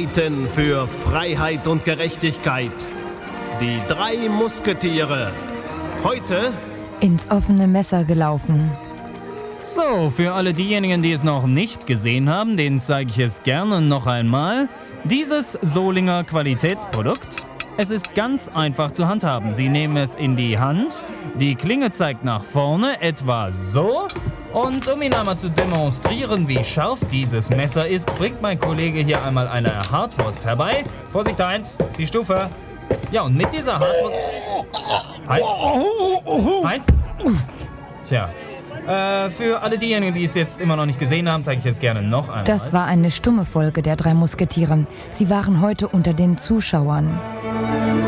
Banditen für Freiheit und Gerechtigkeit. Die 3 Musketiere. Heute ins offene Messer gelaufen. So, für alle diejenigen, die es noch nicht gesehen haben, denen zeige ich es gerne noch einmal. Dieses Solinger Qualitätsprodukt. Es ist ganz einfach zu handhaben. Sie nehmen es in die Hand, die Klinge zeigt nach vorne, etwa so. Und um Ihnen einmal zu demonstrieren, wie scharf dieses Messer ist, bringt mein Kollege hier einmal eine Hartwurst herbei. Vorsicht, Heinz, die Stufe. Ja, und mit dieser Hartwurst... Heinz? Tja, für alle diejenigen, die es jetzt immer noch nicht gesehen haben, zeige ich es gerne noch einmal. Das war eine stumme Folge der 3 Musketiere. Sie waren heute unter den Zuschauern.